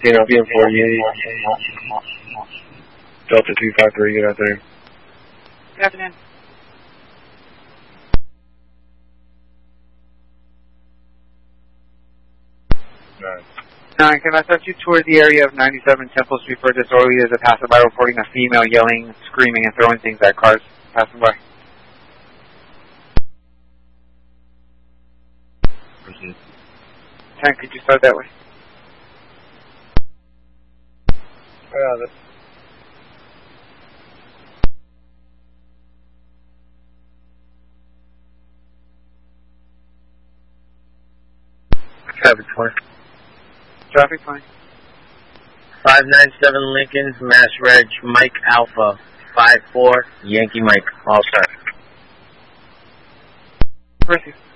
Dana BM48. Delta 253, get out there. Good afternoon. Can I start you toward the area of 97 Temple Street for disorderly as a passerby reporting a female yelling, screaming, and throwing things at cars passing by? Proceed. 10, could you start that way? I got it. Traffic 20. Traffic fine. 597 Lincoln, Mass Reg, Mike Alpha, 54, Yankee Mike, all set. Proceed.